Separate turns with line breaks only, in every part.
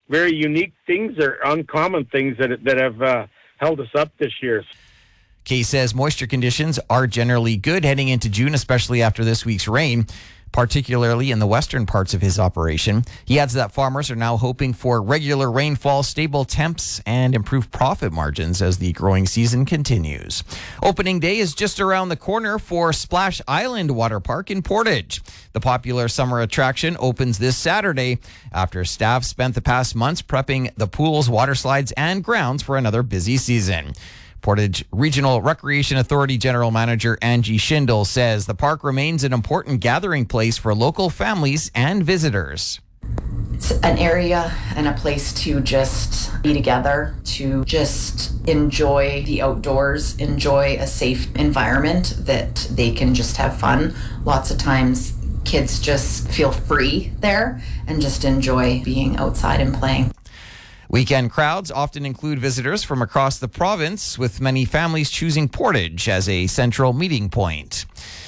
very unique things or uncommon things that have held us up this year.
Kay says moisture conditions are generally good heading into June, especially after this week's rain, particularly in the western parts of his operation. He adds that farmers are now hoping for regular rainfall, stable temps, and improved profit margins as the growing season continues. Opening day is just around the corner for Splash Island Water Park in Portage. The popular summer attraction opens this Saturday after staff spent the past months prepping the pools, water slides, and grounds for another busy season. Portage Regional Recreation Authority General Manager Angie Schindel says the park remains an important gathering place for local families and visitors.
It's an area and a place to just be together, to just enjoy the outdoors, enjoy a safe environment that they can just have fun. Lots of times kids just feel free there and just enjoy being outside and playing.
Weekend crowds often include visitors from across the province, with many families choosing Portage as a central meeting point.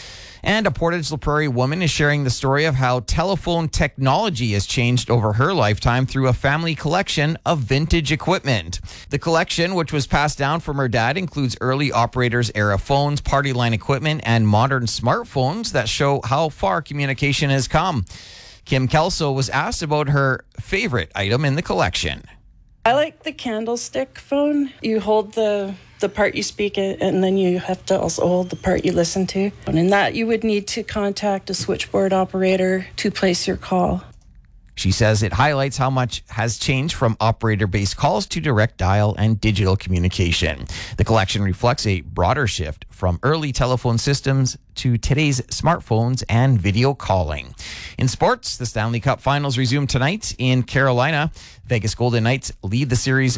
And a Portage La Prairie woman is sharing the story of how telephone technology has changed over her lifetime through a family collection of vintage equipment. The collection, which was passed down from her dad, includes early operators era phones, party line equipment, and modern smartphones that show how far communication has come. Kim Kelso was asked about her favorite item in the collection.
I like the candlestick phone. You hold the part you speak in, and then you have to also hold the part you listen to. And in that, you would need to contact a switchboard operator to place your call.
She says it highlights how much has changed from operator-based calls to direct dial and digital communication. The collection reflects a broader shift from early telephone systems to today's smartphones and video calling. In sports, the Stanley Cup Finals resume tonight in Carolina. Vegas Golden Knights lead the series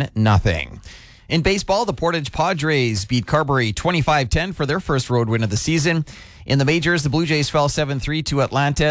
1-0. In baseball, the Portage Padres beat Carberry 25-10 for their first road win of the season. In the majors, the Blue Jays fell 7-3 to Atlanta.